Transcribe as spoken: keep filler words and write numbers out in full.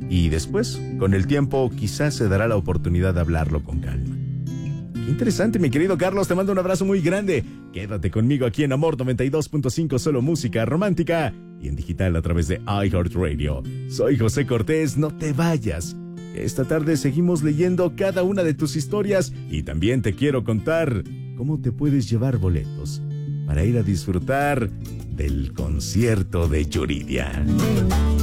Y después, con el tiempo, quizás se dará la oportunidad de hablarlo con calma. Qué interesante, mi querido Carlos, te mando un abrazo muy grande. Quédate conmigo aquí en Amor noventa y dos punto cinco, solo música romántica, y en digital a través de iHeartRadio. Soy José Cortés, no te vayas. Esta tarde seguimos leyendo cada una de tus historias y también te quiero contar cómo te puedes llevar boletos para ir a disfrutar del concierto de Yuridia.